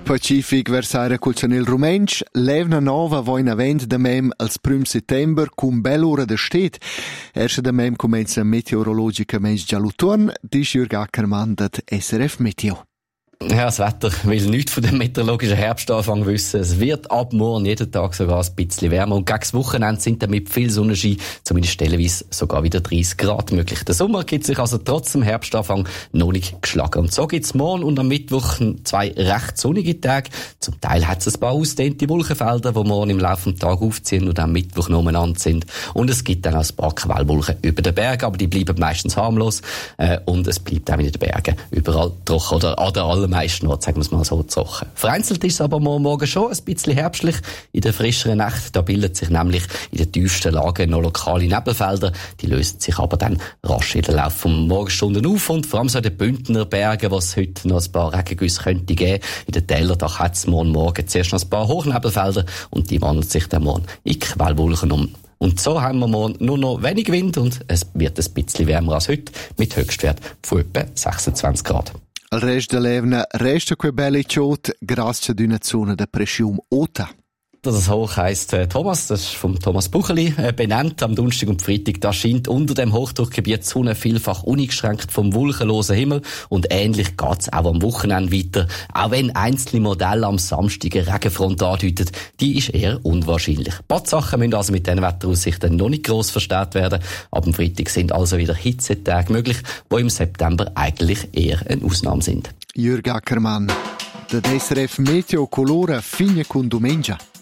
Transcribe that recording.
Pacific versaire col Chanel Rumensch, levna nova vo in avent da mem als 1 settember cum bell'ora de stet. Erste da mem comenza meteorologica mens già l'autunn, dice Jürg Ackermann dat SRF Meteo. Ja, das Wetter will nichts von dem meteorologischen Herbstanfang wissen. Es wird ab morgen jeden Tag sogar ein bisschen wärmer und gegen das Wochenende sind damit viel Sonnenschein, zumindest stellenweise sogar wieder 30 Grad möglich. Der Sommer gibt sich also trotz dem Herbstanfang noch nicht geschlagen. Und so gibt's morgen und am Mittwoch 2 recht sonnige Tage. Zum Teil hat es ein paar ausgedehnte Wolkenfelder, die morgen im Laufe des Tages aufziehen und am Mittwoch noch umeinander sind. Und es gibt dann auch ein paar Quellwolken über den Bergen, aber die bleiben meistens harmlos. Und es bleibt auch in den Bergen überall trocken oder an der meisten Orten, sagen wir es mal so, trocken. Vereinzelt ist es aber morgen schon ein bisschen herbstlich. In der frischeren Nacht, da bilden sich nämlich in den tiefsten Lagen noch lokale Nebelfelder. Die lösen sich aber dann rasch in den Lauf der Morgenstunden auf und vor allem so in den Bündner Bergen, wo es heute noch ein paar Regengüsse könnte geben. In den Tälern, da hat es morgen zuerst noch ein paar Hochnebelfelder und die wandeln sich dann morgen in Quellwolken um. Und so haben wir morgen nur noch wenig Wind und es wird ein bisschen wärmer als heute mit Höchstwert von etwa 26 Grad. Al resto dell'evna resta quei belli ciot grazie ad una zona de pressione alta. Das Hoch heisst Thomas, das ist vom Thomas Bucheli benannt am Donnerstag und Freitag. Da scheint unter dem Hochdruckgebiet die Sonne vielfach uneingeschränkt vom wolkenlosen Himmel und ähnlich geht's auch am Wochenende weiter. Auch wenn einzelne Modelle am Samstag eine Regenfront andeuten, die ist eher unwahrscheinlich. Ein paar Sachen müssen also mit diesen Wetteraussichten noch nicht gross verstärkt werden. Ab dem Freitag sind also wieder Hitzetage möglich, die im September eigentlich eher eine Ausnahme sind. Jürg Ackermann, der SRF Meteo Colora fine con domenica.